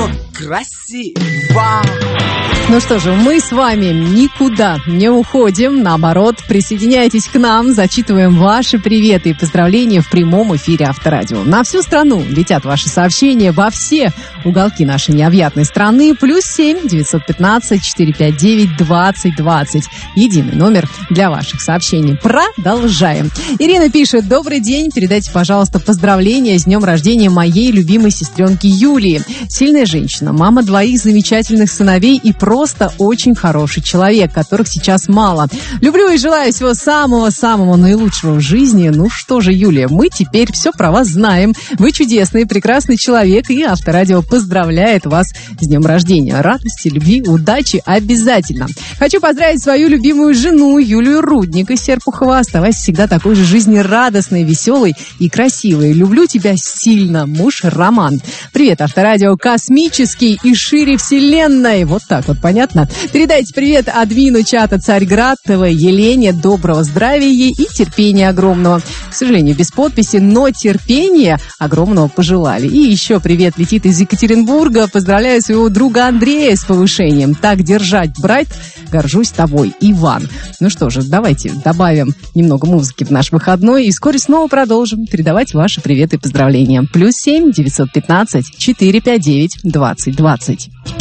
красиво. Ну что же, мы с вами никуда не уходим, наоборот, присоединяйтесь к нам, зачитываем ваши приветы и поздравления в прямом эфире Авторадио. На всю страну летят ваши сообщения во все уголки нашей необъятной страны. +7 915 459 2020. Единый номер для ваших сообщений. Продолжаем. Ирина пишет: добрый день, передайте, пожалуйста, поздравления с днем рождения моей любимой сестренки Юлии. Сильная женщина, мама 2 замечательных сыновей и просто очень хороший человек, которых сейчас мало. Люблю и желаю всего самого-самого наилучшего в жизни. Ну что же, Юлия, мы теперь все про вас знаем. Вы чудесный, прекрасный человек, и Авторадио поздравляет вас с днем рождения. Радости, любви, удачи обязательно. Хочу поздравить свою любимую жену Юлию Рудник из Серпухова. Оставайся всегда такой же жизнерадостной, веселой и красивой. Люблю тебя сильно, муж Роман. Привет, Авторадио космический и шире вселенной. Вот так вот, понятно? Передайте привет админу чата Царьград ТВ Елене. Доброго здравия ей и терпения огромного. К сожалению, без подписи, но терпения огромного пожелали. И еще привет летит из Екатеринбурга. Поздравляю своего друга Андрея с повышением. Так держать, брать. Горжусь тобой, Иван. Ну что же, давайте добавим немного музыки в наш выходной и вскоре снова продолжим передавать ваши приветы и поздравления. +7 915 459 2020.